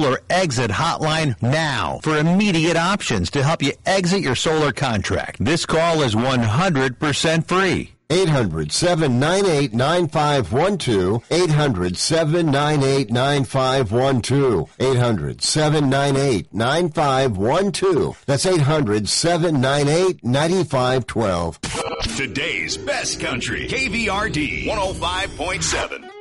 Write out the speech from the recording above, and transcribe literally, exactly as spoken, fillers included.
Solar Exit Hotline now for immediate options to help you exit your solar contract. This call is one hundred percent free. eight hundred, seven nine eight, nine five one two. eight hundred, seven nine eight, nine five one two. eight hundred, seven nine eight, nine five one two. That's eight hundred, seven nine eight, nine five one two. Today's best country, K V R D one oh five point seven.